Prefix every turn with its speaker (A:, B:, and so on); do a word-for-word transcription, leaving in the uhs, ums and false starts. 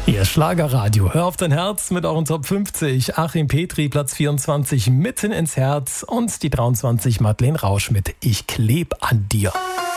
A: Ihr Schlagerradio. Hör auf dein Herz mit euren Top fünfzig. Achim Petri, Platz vierundzwanzig, mitten ins Herz. Und die dreiundzwanzig, Madeleine Rausch mit Ich kleb an dir.